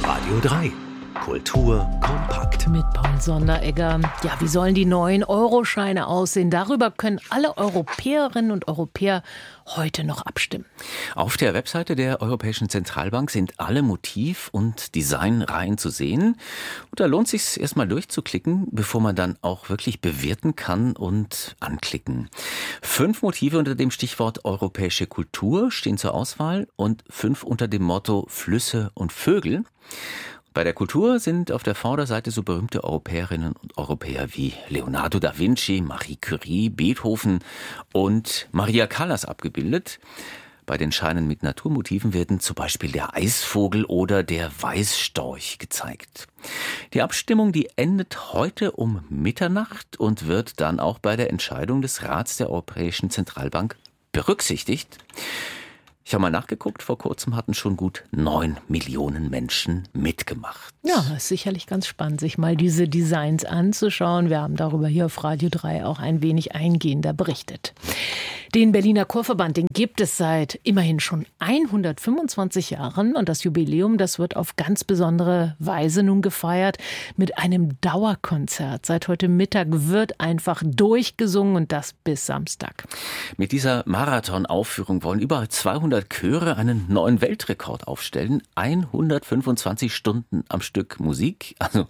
Radio 3. Kultur kompakt. Mit Paul Sonderegger. Ja, wie sollen die neuen Euroscheine aussehen? Darüber können alle Europäerinnen und Europäer heute noch abstimmen. Auf der Webseite der Europäischen Zentralbank sind alle Motiv- und Designreihen zu sehen. Und da lohnt es sich erstmal durchzuklicken, bevor man dann auch wirklich bewerten kann und anklicken. 5 Motive unter dem Stichwort europäische Kultur stehen zur Auswahl und 5 unter dem Motto Flüsse und Vögel. Bei der Kultur sind auf der Vorderseite so berühmte Europäerinnen und Europäer wie Leonardo da Vinci, Marie Curie, Beethoven und Maria Callas abgebildet. Bei den Scheinen mit Naturmotiven werden zum Beispiel der Eisvogel oder der Weißstorch gezeigt. Die Abstimmung, die endet heute um Mitternacht und wird dann auch bei der Entscheidung des Rats der Europäischen Zentralbank berücksichtigt. Ich habe mal nachgeguckt, vor kurzem hatten schon gut 9 Millionen Menschen mitgemacht. Ja, ist sicherlich ganz spannend, sich mal diese Designs anzuschauen. Wir haben darüber hier auf Radio 3 auch ein wenig eingehender berichtet. Den Berliner Chorverband, den gibt es seit immerhin schon 125 Jahren. Und das Jubiläum, das wird auf ganz besondere Weise nun gefeiert mit einem Dauerkonzert. Seit heute Mittag wird einfach durchgesungen und das bis Samstag. Mit dieser Marathonaufführung wollen über 200 Chöre einen neuen Weltrekord aufstellen. 125 Stunden am Stück Musik, also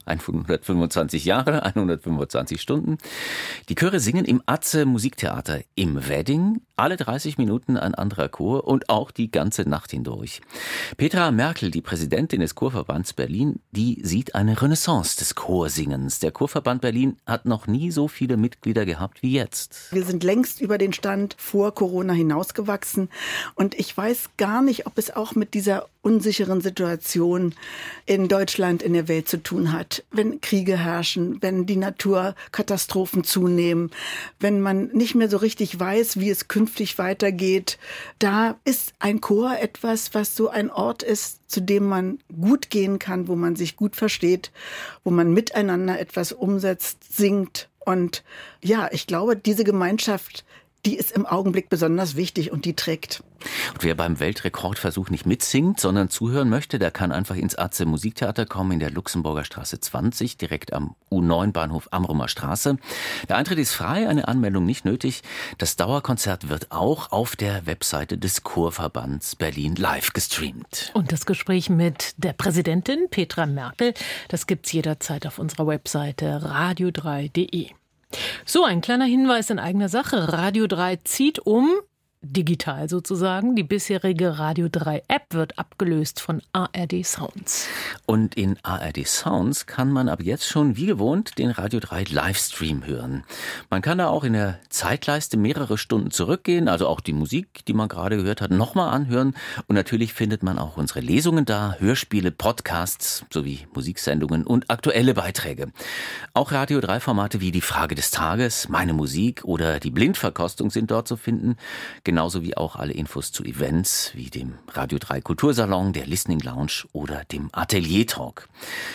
125 Jahre, 125 Stunden. Die Chöre singen im Atze Musiktheater im Wedding. Alle 30 Minuten ein anderer Chor und auch die ganze Nacht hindurch. Petra Merkel, die Präsidentin des Chorverbands Berlin, die sieht eine Renaissance des Chorsingens. Der Chorverband Berlin hat noch nie so viele Mitglieder gehabt wie jetzt. Wir sind längst über den Stand vor Corona hinausgewachsen und ich weiß gar nicht, ob es auch mit dieser unsicheren Situation in Deutschland, in der Welt zu tun hat. Wenn Kriege herrschen, wenn die Naturkatastrophen zunehmen, wenn man nicht mehr so richtig weiß, wie es künftig weitergeht, da ist ein Chor etwas, was so ein Ort ist, zu dem man gut gehen kann, wo man sich gut versteht, wo man miteinander etwas umsetzt, singt. Und ja, ich glaube, diese Gemeinschaft, die ist im Augenblick besonders wichtig und die trägt. Und wer beim Weltrekordversuch nicht mitsingt, sondern zuhören möchte, der kann einfach ins Atze Musiktheater kommen in der Luxemburger Straße 20, direkt am U9-Bahnhof Amrumer Straße. Der Eintritt ist frei, eine Anmeldung nicht nötig. Das Dauerkonzert wird auch auf der Webseite des Chorverbands Berlin live gestreamt. Und das Gespräch mit der Präsidentin Petra Merkel, das gibt's jederzeit auf unserer Webseite radio3.de. So, ein kleiner Hinweis in eigener Sache. Radio 3 zieht um, digital sozusagen. Die bisherige Radio 3 App wird abgelöst von ARD Sounds. Und in ARD Sounds kann man ab jetzt schon wie gewohnt den Radio 3 Livestream hören. Man kann da auch in der Zeitleiste mehrere Stunden zurückgehen, also auch die Musik, die man gerade gehört hat, nochmal anhören. Und natürlich findet man auch unsere Lesungen da, Hörspiele, Podcasts sowie Musiksendungen und aktuelle Beiträge. Auch Radio 3 Formate wie die Frage des Tages, Meine Musik oder die Blindverkostung sind dort zu finden. Genauso wie auch alle Infos zu Events wie dem Radio 3 Kultursalon, der Listening Lounge oder dem Atelier Talk.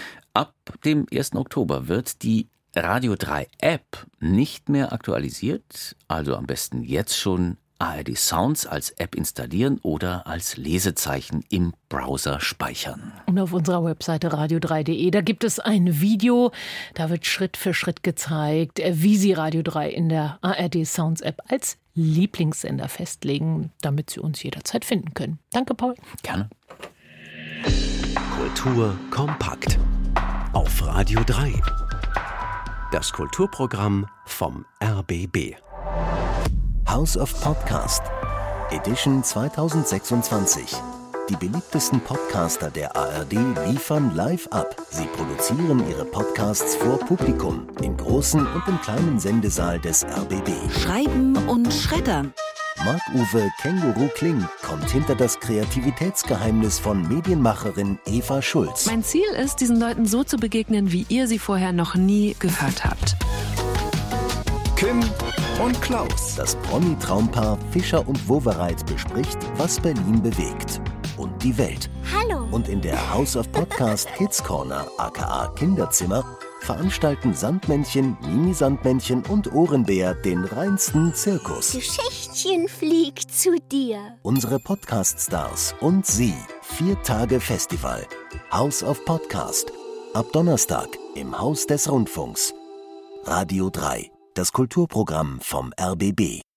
Ab dem 1. Oktober wird die Radio 3 App nicht mehr aktualisiert, also am besten jetzt schon ARD Sounds als App installieren oder als Lesezeichen im Browser speichern. Und auf unserer Webseite radio3.de, da gibt es ein Video, da wird Schritt für Schritt gezeigt, wie Sie Radio 3 in der ARD Sounds App als Lieblingssender festlegen, damit Sie uns jederzeit finden können. Danke, Paul. Gerne. Kultur kompakt. Auf Radio 3. Das Kulturprogramm vom RBB. House of Podcast, Edition 2026. Die beliebtesten Podcaster der ARD liefern live ab. Sie produzieren ihre Podcasts vor Publikum, im großen und im kleinen Sendesaal des RBB. Schreiben und schreddern. Marc-Uwe Känguru Kling kommt hinter das Kreativitätsgeheimnis von Medienmacherin Eva Schulz. Mein Ziel ist, diesen Leuten so zu begegnen, wie ihr sie vorher noch nie gehört habt. Kim und Klaus. Das Promi-Traumpaar Fischer und Wowereit bespricht, was Berlin bewegt und die Welt. Hallo. Und in der House of Podcast Kids Corner, aka Kinderzimmer, veranstalten Sandmännchen, Mini-Sandmännchen und Ohrenbär den reinsten Zirkus. Geschichtchen fliegt zu dir. Unsere Podcast-Stars und Sie 4 Tage Festival. House of Podcast. Ab Donnerstag im Haus des Rundfunks. Radio 3, das Kulturprogramm vom RBB.